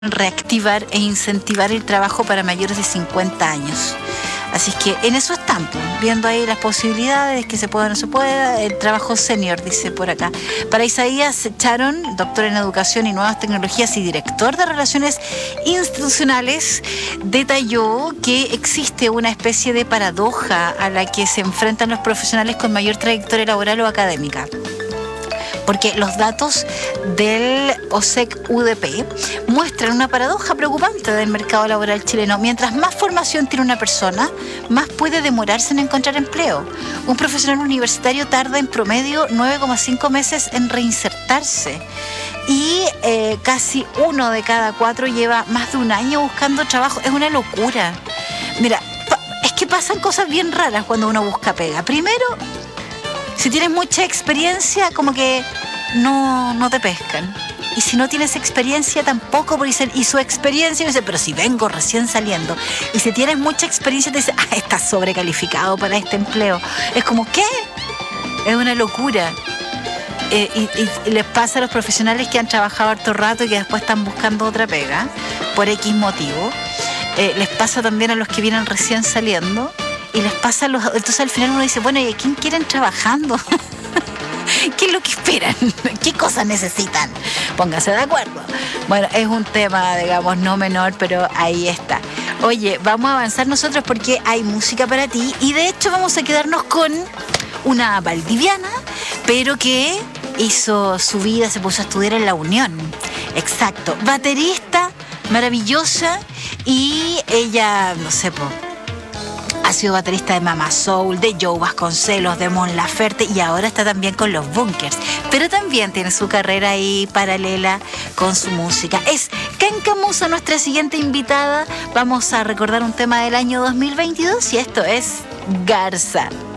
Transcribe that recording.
reactivar e incentivar el trabajo para mayores de 50 años. Así que en eso están, viendo ahí las posibilidades, que se pueda o no se pueda. El trabajo senior, dice por acá. Para Isaías Charon, doctor en Educación y Nuevas Tecnologías y director de Relaciones Institucionales, detalló que existe una especie de paradoja a la que se enfrentan los profesionales con mayor trayectoria laboral o académica. Porque los datos del OSEC-UDP muestran una paradoja preocupante del mercado laboral chileno. Mientras más formación tiene una persona, más puede demorarse en encontrar empleo. Un profesional universitario tarda en promedio 9,5 meses en reinsertarse. Y casi 1 de cada 4 lleva más de un año buscando trabajo. Es una locura. Mira, es que pasan cosas bien raras cuando uno busca pega. Primero, si tienes mucha experiencia, como que no te pescan. Y si no tienes experiencia, tampoco, porque dicen, y su experiencia, y dicen, pero si vengo recién saliendo. Y si tienes mucha experiencia, te dicen, estás sobrecalificado para este empleo. Es como, ¿qué? Es una locura. Y les pasa a los profesionales que han trabajado harto rato y que después están buscando otra pega, por X motivo. Les pasa también a los que vienen recién saliendo. Y les pasa a los... Entonces al final uno dice, bueno, ¿y a quién quieren trabajando? ¿Qué es lo que esperan? ¿Qué cosas necesitan? Pónganse de acuerdo. Bueno, es un tema, digamos, no menor, pero ahí está. Oye, vamos a avanzar nosotros porque hay música para ti. Y de hecho vamos a quedarnos con una valdiviana, pero que hizo su vida, se puso a estudiar en la Unión. Exacto. Baterista, maravillosa. Y ella, no sé, ha sido baterista de Mama Soul, de Joe Vasconcelos, de Mon Laferte, y ahora está también con los Bunkers. Pero también tiene su carrera ahí paralela con su música. Es Cancamusa, nuestra siguiente invitada. Vamos a recordar un tema del año 2022 y esto es Garza.